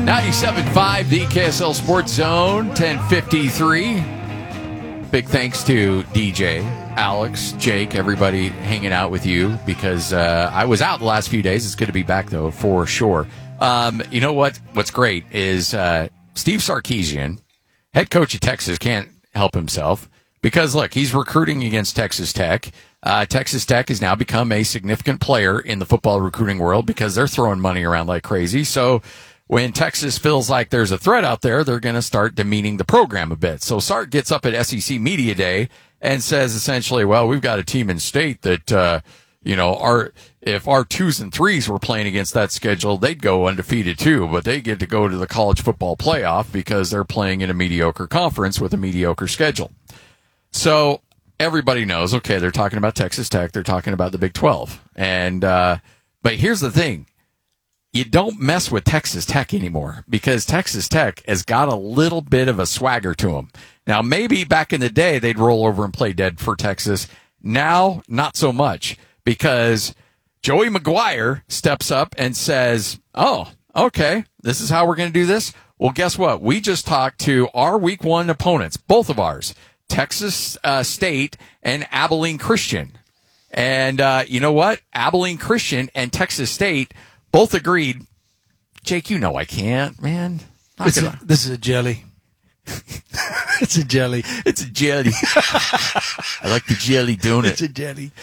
97.5, the KSL Sports Zone, 1053. Big thanks to DJ, Alex, Jake, everybody hanging out with you because I was out the last few days. It's good to be back, though, for sure. You know what? What's great is Steve Sarkisian, head coach of Texas, can't help himself because, look, he's recruiting against Texas Tech. Texas Tech has now become a significant player in the football recruiting world because they're throwing money around like crazy. So when Texas feels like there's a threat out there, they're going to start demeaning the program a bit. So Sark gets up at SEC Media Day and says essentially, well, we've got a team in state that, if our 2s and 3s were playing against that schedule, they'd go undefeated too, but they get to go to the college football playoff because they're playing in a mediocre conference with a mediocre schedule. So everybody knows, okay, they're talking about Texas Tech, they're talking about the Big 12. And, but here's the thing. You don't mess with Texas Tech anymore because Texas Tech has got a little bit of a swagger to them. Now, maybe back in the day, they'd roll over and play dead for Texas. Now, not so much because Joey McGuire steps up and says, oh, okay, this is how we're going to do this. Well, guess what? We just talked to our week 1 opponents, both of ours, Texas State and Abilene Christian. And you know what? Abilene Christian and Texas State both agreed. Jake, you know I can't, man. This is a jelly. It's a jelly. It's a jelly. I like the jelly donut. It's a jelly.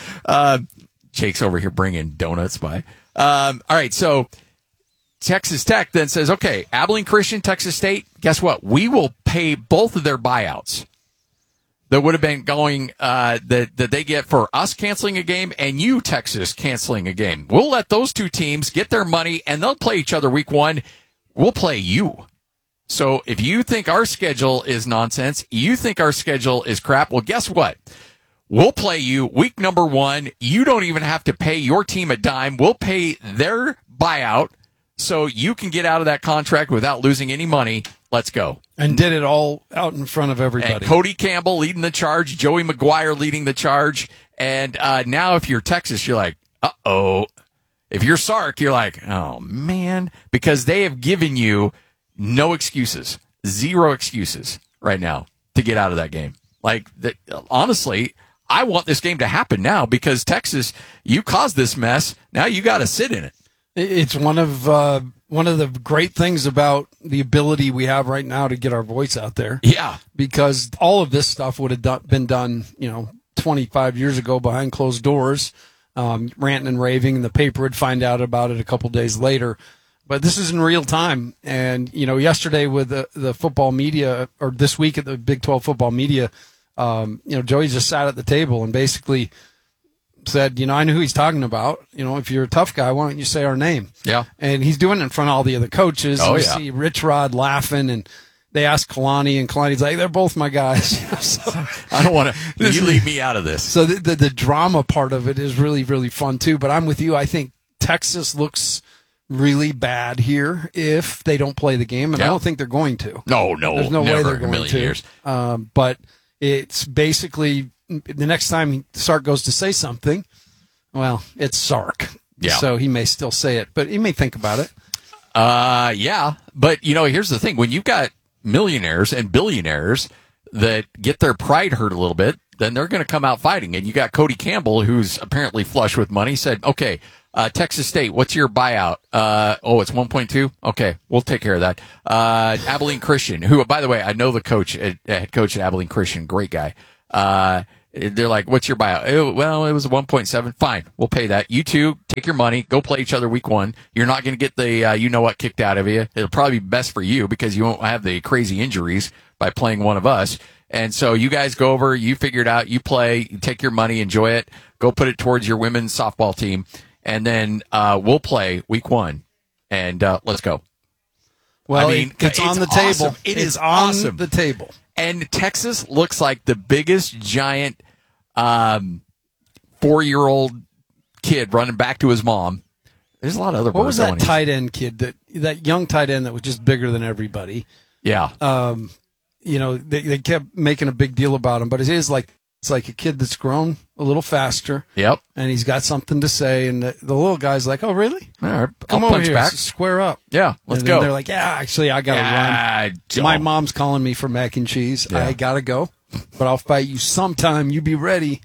Jake's over here bringing donuts by. All right, so Texas Tech then says, okay, Abilene Christian, Texas State, guess what? We will pay both of their buyouts that would have been going that they get for us canceling a game and you, Texas, canceling a game. We'll let those two teams get their money, and they'll play each other week 1. We'll play you. So if you think our schedule is nonsense, you think our schedule is crap, well, guess what? We'll play you week number 1. You don't even have to pay your team a dime. We'll pay their buyout so you can get out of that contract without losing any money. Let's go. And did it all out in front of everybody. And Cody Campbell leading the charge, Joey McGuire leading the charge. And now if you're Texas, you're like, uh-oh. If you're Sark, you're like, oh, man. Because they have given you no excuses, 0 excuses right now to get out of that game. Like, honestly, I want this game to happen now because Texas, you caused this mess. Now you got to sit in it. It's one of the great things about the ability we have right now to get our voice out there. Yeah. Because all of this stuff would have been done, 25 years ago behind closed doors, ranting and raving, and the paper would find out about it a couple days later. But this is in real time. And, yesterday with the football media, or this week at the Big 12 football media, Joey just sat at the table and basically said, I know who he's talking about. If you're a tough guy, why don't you say our name? Yeah. And he's doing it in front of all the other coaches. Oh, yeah. You see Rich Rod laughing, and they asked Kalani, and Kalani's like, they're both my guys. So, I don't want to, you leave me out of this. So the drama part of it is really, really fun too. But I'm with you. I think Texas looks really bad here if they don't play the game, and I don't think they're going to. No. There's no way they're going to. Years. But it's basically the next time Sark goes to say something, well, it's Sark. Yeah. So he may still say it, but he may think about it. Yeah. But, here's the thing. When you've got millionaires and billionaires that get their pride hurt a little bit, then they're going to come out fighting. And you got Cody Campbell, who's apparently flush with money, said, okay, Texas State, what's your buyout? It's 1.2. Okay, we'll take care of that. Abilene Christian, who, by the way, I know the head coach at Abilene Christian, great guy. They're like, what's your buyout? It was 1.7. Fine, we'll pay that. You two, take your money, go play each other week 1. You're not going to get the kicked out of you. It'll probably be best for you because you won't have the crazy injuries by playing one of us. And so you guys go over, you figure it out, you play, you take your money, enjoy it, go put it towards your women's softball team, and then we'll play week 1, and let's go. Well, it's on the table. It is awesome. The table. And Texas looks like the biggest giant 4-year-old kid running back to his mom. There's a lot of other. What was that tight end kid, that young tight end that was just bigger than everybody? Yeah. They kept making a big deal about him, but it's like a kid that's grown a little faster. Yep. And he's got something to say. And the little guy's like, oh, really? All right, Come I'll over punch here. back. Square up. Yeah, let's and go. They're like, yeah, actually, I got to run. My mom's calling me for mac and cheese. Yeah. I got to go. But I'll fight you sometime. You be ready.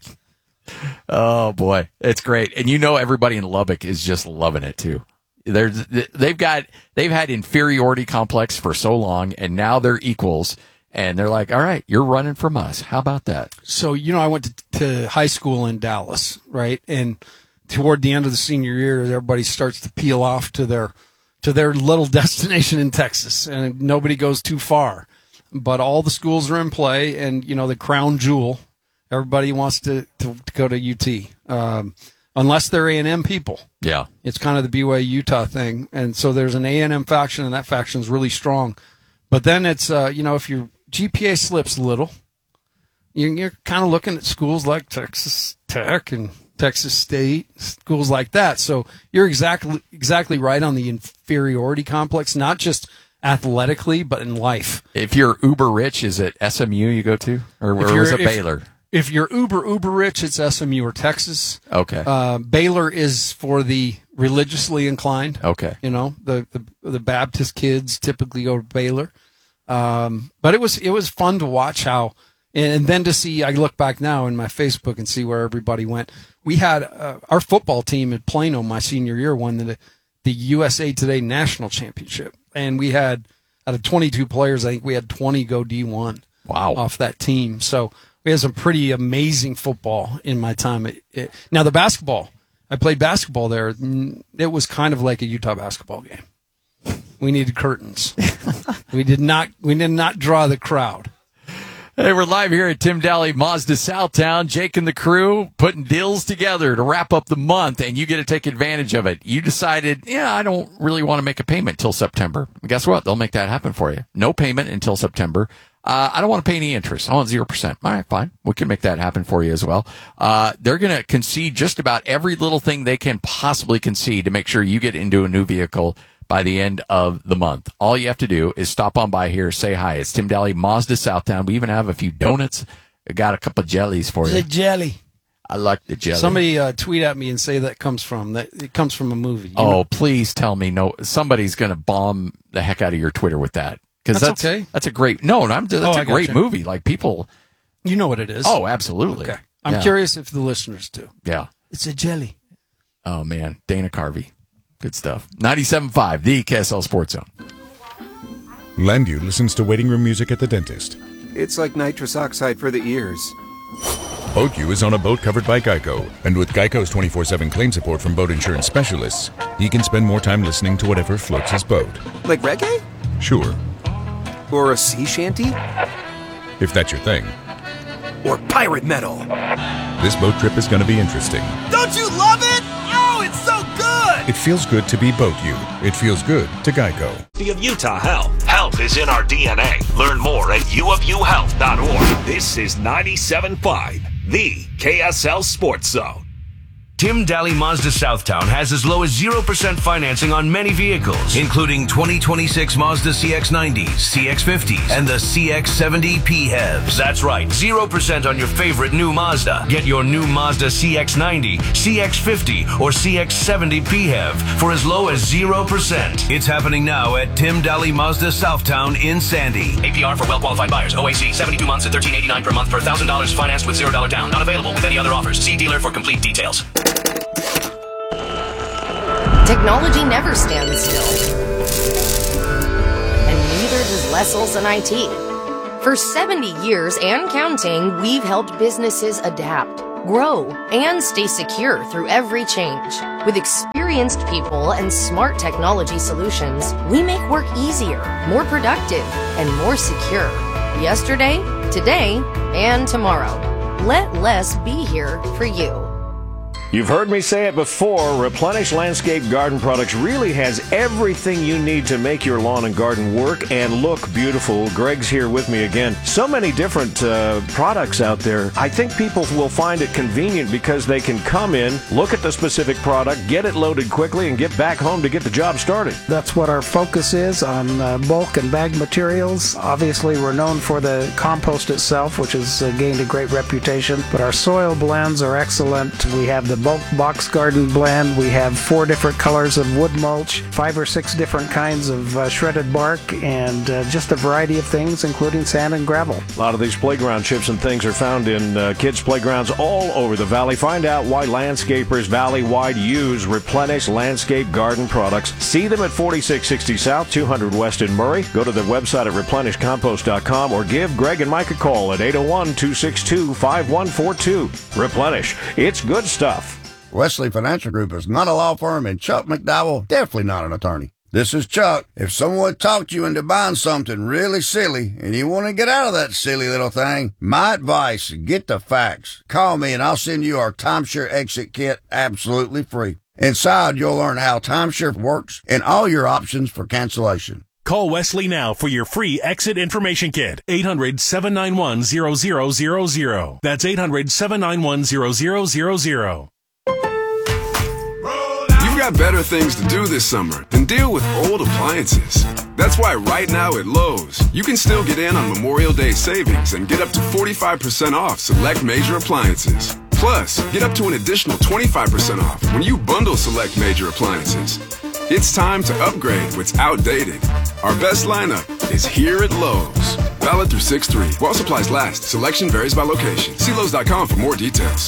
Oh, boy. It's great. And everybody in Lubbock is just loving it, too. They've had inferiority complex for so long, and now they're equals. And they're like, all right, you're running from us. How about that? So, I went to high school in Dallas, right? And toward the end of the senior year, everybody starts to peel off to their little destination in Texas, and nobody goes too far. But all the schools are in play, and, the crown jewel, everybody wants to go to UT, unless they're A&M people. Yeah. It's kind of the BYU Utah thing. And so there's an A&M faction, and that faction is really strong. But then it's, if your GPA slips a little, you're kind of looking at schools like Texas Tech and Texas State, schools like that. So you're exactly right on the inferiority complex, not just athletically, but in life. If you're uber rich, is it SMU you go to? Or is it Baylor? If you're uber rich, it's SMU or Texas. Okay. Baylor is for the religiously inclined. Okay. The Baptist kids typically go to Baylor. But it was fun to watch how, and then to see, I look back now in my Facebook and see where everybody went. We had, our football team at Plano my senior year won the USA Today National Championship. And we had, out of 22 players, I think we had 20 go D1. Wow. Off that team. So we had some pretty amazing football in my time. Now the basketball, I played basketball there. It was kind of like a Utah basketball game. We needed curtains. We did not draw the crowd. Hey, we're live here at Tim Daly Mazda Southtown. Jake and the crew putting deals together to wrap up the month, and you get to take advantage of it. You decided, I don't really want to make a payment till September. Guess what? They'll make that happen for you. No payment until September. I don't want to pay any interest. I want 0%. All right, fine. We can make that happen for you as well. They're going to concede just about every little thing they can possibly concede to make sure you get into a new vehicle by the end of the month. All you have to do is stop on by here, say hi. It's Tim Daly Mazda Southtown. We even have a few donuts. I got a couple of jellies for you. The jelly. I like the jelly. Somebody tweet at me and say that it comes from a movie. Please tell me no. Somebody's going to bomb the heck out of your Twitter with that. Because that's okay. That's a great. That's a great movie. Like people. You know what it is. Oh, absolutely. Okay. I'm curious if the listeners do. Yeah. It's a jelly. Oh man, Dana Carvey. Good stuff. 97.5, the KSL Sports Zone. Landu listens to waiting room music at the dentist. It's like nitrous oxide for the ears. Boat U is on a boat covered by Geico. And with Geico's 24/7 claim support from boat insurance specialists, he can spend more time listening to whatever floats his boat. Like reggae? Sure. Or a sea shanty? If that's your thing. Or pirate metal? This boat trip is going to be interesting. Don't you love it? Oh, it's so good! It feels good to be Boat U. It feels good to Geico. Of Utah Health. Health is in our DNA. Learn more at uofuhealth.org. This is 97.5, the KSL Sports Zone. Tim Daly Mazda Southtown has as low as 0% financing on many vehicles, including 2026 Mazda CX-90s, CX-50s, and the CX-70 PHEVs. That's right, 0% on your favorite new Mazda. Get your new Mazda CX-90, CX-50, or CX-70 PHEV for as low as 0%. It's happening now at Tim Daly Mazda Southtown in Sandy. APR for well-qualified buyers. OAC, 72 months at $13.89 per month for $1,000 financed with $0 down. Not available with any other offers. See dealer for complete details. Technology never stands still. And neither does Les Olson IT. For 70 years and counting, we've helped businesses adapt, grow, and stay secure through every change. With experienced people and smart technology solutions, we make work easier, more productive, and more secure. Yesterday, today, and tomorrow. Let Les be here for you. You've heard me say it before, Replenish Landscape Garden Products really has everything you need to make your lawn and garden work and look beautiful. Greg's here with me again. So many different products out there. I think people will find it convenient because they can come in, look at the specific product, get it loaded quickly, and get back home to get the job started. That's what our focus is on bulk and bag materials. Obviously, we're known for the compost itself, which has gained a great reputation, but our soil blends are excellent. We have the bulk box garden blend. We have 4 different colors of wood mulch, 5 or 6 different kinds of shredded bark, and just a variety of things, including sand and gravel. A lot of these playground chips and things are found in kids' playgrounds all over the valley. Find out why landscapers valley-wide use Replenish Landscape Garden Products. See them at 4660 South, 200 West in Murray. Go to their website at replenishcompost.com or give Greg and Mike a call at 801-262-5142. Replenish. It's good stuff. Wesley Financial Group is not a law firm, and Chuck McDowell, definitely not an attorney. This is Chuck. If someone talked you into buying something really silly and you want to get out of that silly little thing, my advice, get the facts. Call me and I'll send you our timeshare exit kit absolutely free. Inside, you'll learn how timeshare works and all your options for cancellation. Call Wesley now for your free exit information kit. 800-791-0000. That's 800-791-0000. You've got better things to do this summer than deal with old appliances. That's why right now at Lowe's, you can still get in on Memorial Day savings and get up to 45% off select major appliances. Plus, get up to an additional 25% off when you bundle select major appliances. It's time to upgrade what's outdated. Our best lineup is here at Lowe's. Valid through 6/3. While supplies last, selection varies by location. See Lowe's.com for more details.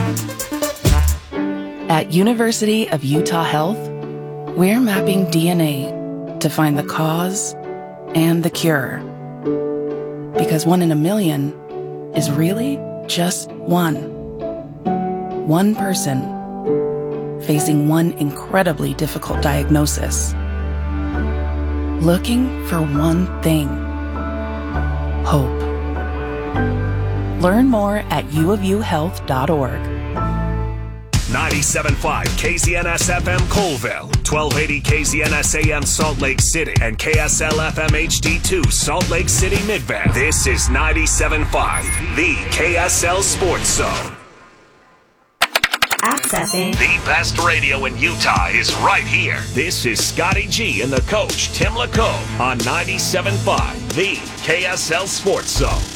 At University of Utah Health, we're mapping DNA to find the cause and the cure. Because 1 in a million is really just one. One person facing one incredibly difficult diagnosis. Looking for one thing. Hope. Learn more at uofuhealth.org. 97.5 KZNS FM Colville, 1280 KZNS AM Salt Lake City, and KSL FM HD2 Salt Lake City Midband. This is 97.5, the KSL Sports Zone. Accessing the best radio in Utah is right here. This is Scotty G and the coach, Tim LaCombe, on 97.5, the KSL Sports Zone.